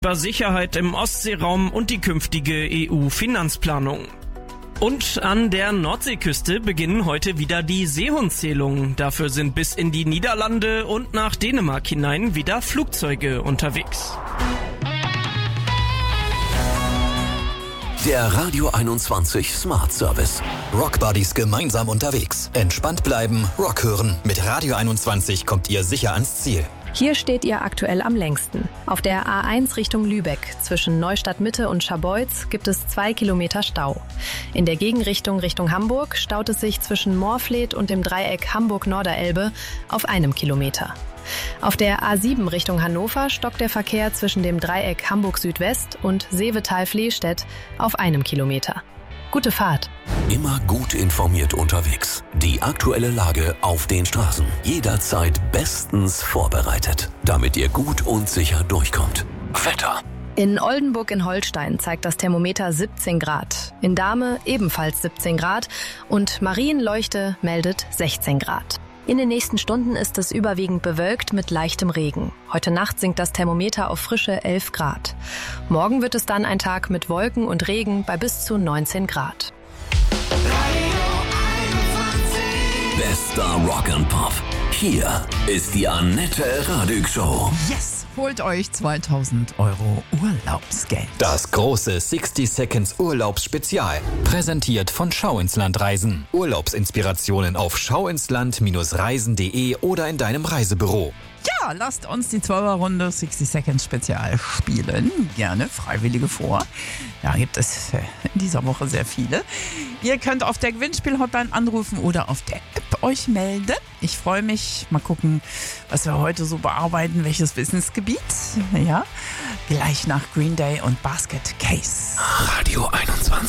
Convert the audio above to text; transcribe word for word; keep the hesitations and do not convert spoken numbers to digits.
Über Sicherheit im Ostseeraum und die künftige E U-Finanzplanung. Und an der Nordseeküste beginnen heute wieder die Seehundzählungen. Dafür sind bis in die Niederlande und nach Dänemark hinein wieder Flugzeuge unterwegs. Der Radio einundzwanzig Smart Service. Rock Buddies gemeinsam unterwegs. Entspannt bleiben, Rock hören. Mit Radio einundzwanzig kommt ihr sicher ans Ziel. Hier steht ihr aktuell am längsten. Auf der A eins Richtung Lübeck zwischen Neustadt Mitte und Scharbeutz gibt es zwei Kilometer Stau. In der Gegenrichtung Richtung Hamburg staut es sich zwischen Moorfleet und dem Dreieck Hamburg-Norderelbe auf einem Kilometer. Auf der A sieben Richtung Hannover stockt der Verkehr zwischen dem Dreieck Hamburg-Südwest und Seevetal-Flehstedt auf einem Kilometer. Gute Fahrt. Immer gut informiert unterwegs. Die aktuelle Lage auf den Straßen. Jederzeit bestens vorbereitet, damit ihr gut und sicher durchkommt. Wetter. In Oldenburg in Holstein zeigt das Thermometer siebzehn Grad. In Dahme ebenfalls siebzehn Grad und Marienleuchte meldet sechzehn Grad. In den nächsten Stunden ist es überwiegend bewölkt mit leichtem Regen. Heute Nacht sinkt das Thermometer auf frische elf Grad. Morgen wird es dann ein Tag mit Wolken und Regen bei bis zu neunzehn Grad. Bester Rock and Pop. Hier ist die Annette Radig Show. Yes! Holt euch zweitausend Euro Urlaubsgeld. Das große sixty Seconds Urlaubsspezial. Präsentiert von Schau ins Land Reisen. Urlaubsinspirationen auf schauinsland Reisen punkt de oder in deinem Reisebüro. Ja, lasst uns die Zwölfer-Runde sixty Seconds Spezial spielen. Gerne Freiwillige vor. Ja, gibt es in dieser Woche sehr viele. Ihr könnt auf der Gewinnspiel-Hotline anrufen oder auf der App euch melden. Ich freue mich. Mal gucken, was wir heute so bearbeiten. Welches Wissensgebiet? Ja, gleich nach Green Day und Basket Case. Radio einundzwanzig.